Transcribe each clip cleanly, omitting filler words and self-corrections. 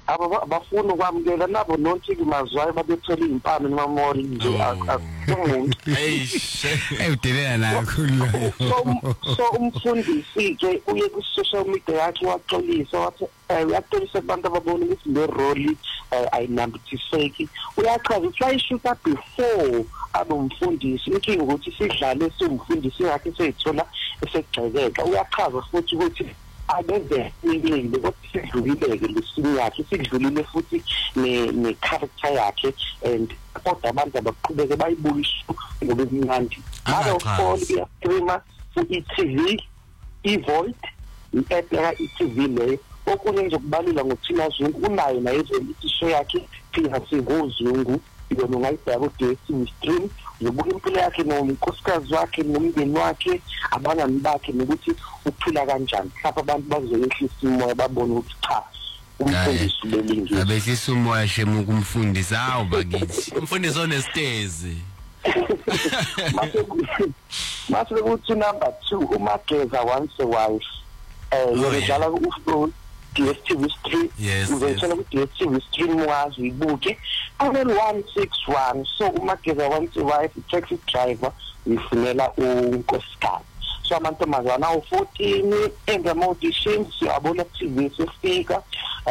abafuna ukwamukela nabo nonke mazwayo babethola impano nemamori nje akumuntu udelela nakhulu so umfundisi ke uye ku social media yakhe waxolisa wathi uyaxolisa abantu ababona ukuthi le role ayinambithiseki uyachaza ukuthi wayishuta before abomfundisi inkinga ukuthi sidlale somfundisi yakhe seyithola esegcekeka uyachaza futhi ukuthi abeze ingile ukuthi sidlulileke lesimo yakhe sidlulile futhi ne character yakhe and kodwa abantu abaqhubeke bayibuyisho ngoba imnandi aba ufall iyaqhuma i-TV iVoid i-app ya i-TV le okunye nje kubalula ngokuthina Zungu unayo nayo show yakhe phela singozungu yona ungayibheka ku-DStv stream yobuka impilo yakhe nomkhosikazi wakhe nomndeni wakhe abangani bakhe nokuthi uphila kanjani lapha abantu bazoyehlisa umoya babone ukuthi cha umfundisi ubelingile abehlisa umoya shemu kumfundisi hawo bakithi umfundisi onestezi mase kuthi number 2 uMageza once a wife yodlala ku DStv stream uzothola ku DStv stream wazi uyibuke Channel 161 so uMageza once a wife taxi driver uyifunela unkosikazi so amantombazana u14 enza auditions yabona TV sefika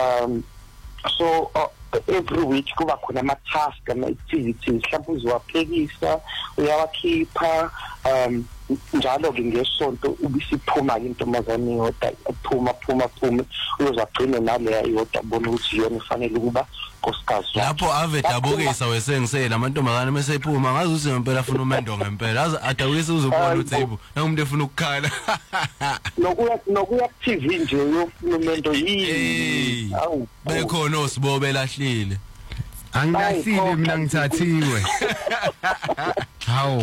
so every week kuba khona ama task ama activities mhlawumbe uzowaphekisa uyawakhipha njalo ke ngesonto ubisiphuma intombazane yodwa phuma uzagcina naleya yodwa bona ukuthi yona ifanele ukuba nkosikazi lapho ave dabukisa wesengisela amantombazane mesephuma ngazi ukuthi ngempela afuna umendo ngempela aze adabukisa uzobona uThebo nangumuntu efuna ukukhala nokuya TV nje yofuna umendo yini awu bekhona osibo belahlile angasile mina ngithathiwe hawo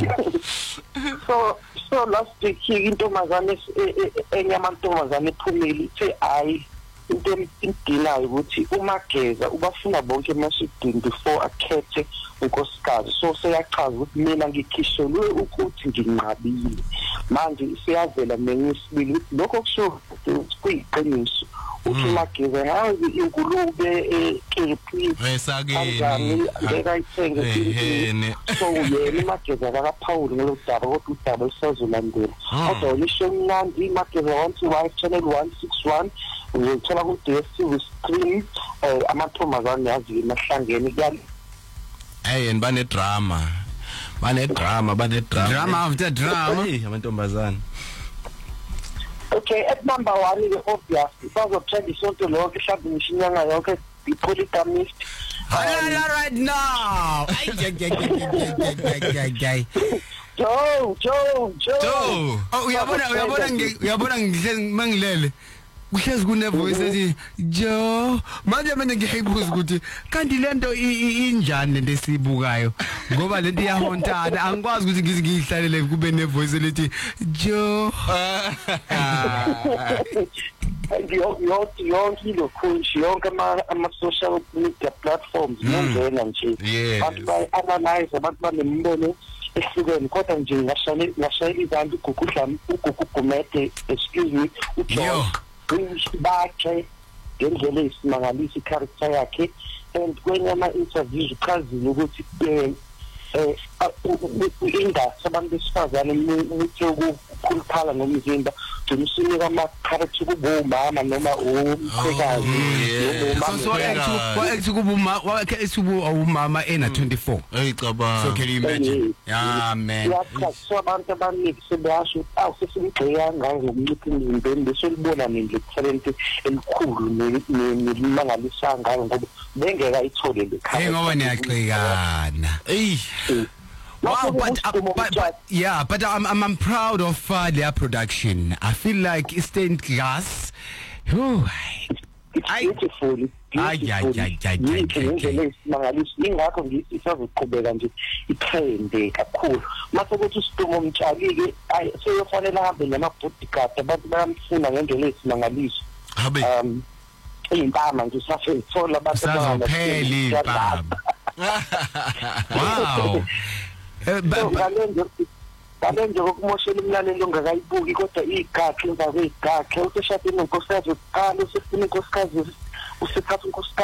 so last week intombazane enyamantombazane ephumile ithe hayi into imphilayo ukuthi uMageza ubafuna bonke emashidini before akhethe unkosikazi so seyachaza ukuthi mina ngikhishelwe ukuthi nginqabile manje siyavela mengisibili ukuthi lokho kusho kuyiqiniso uthi Mageza hayi ingulube kephi esakeni ngekayithenge so yena Mageza akaPaul ngelodaba kodwa udaba lisazolandela kodwa ulisho mnandi Mageza once wife Channel 161 uzothola ku DStv stream amantombazane yazi emahlangeni kuyali and drama after drama amantombazane okay at number 1 is obvious bazothanda isonto lonke mhlawumbe ngishinyanga yonke i-polygamist right now Joe uyabona ngilele uhlezi kune voice ethi Joe manje mina ngiyibuza ukuthi kanti lento injani lento esibukayo ngoba lento iyahontana angikwazi ukuthi ngizihlalele kube ne voice lethi Joe yonke lokhunshi yonke ama social media platforms ngenzela nje abantu ba-analyze abantu banembono ehlukene kodwa nje ngashayela izandla ugugumede excuse me uJoe bakhe ngendlela esimangalisa i-character yakhe and kwenye ama-interviews uchazile ukuthi indasi abantu besifazane ukuthi ukukhuluphala ngomzimba umsinika ama-character kubomama noma umkhwekazi umama ena 24 eyicabanga so can you imagine man so abantu abaningi sebeyasho sesimgxeka ngokuncipha emzimbeni besolibona nje talent elikhulu nelimangalisayo ngayo ngoba bengeka ayithole le character ngoba niyagxekana wow, but yeah, but I'm proud of their production. I feel like it's stained glass. Beautiful. Ingakho ngisisazoqhubeka nje itrende kakhulu mase ukuthi uSidumo Mtshali-ke seyofanele ahambe nama-bodyguard abantu bayamfuna ngendlela esimangaliso iy'mpama nje sasezithola abantu sazophela iy'mpama wow Balenje ngokumoshela umlaleli ongakayibuki kodwa igakhe emva kwegakhe useshadini nonkosikazi uqala usefuna unkosikazi usethatha unkosikazi